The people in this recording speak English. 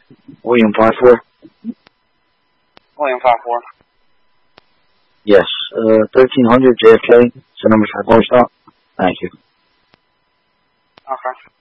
William 54. William 54. Yes, 1300 JFK. So number 5 stop. Thank you. Okay.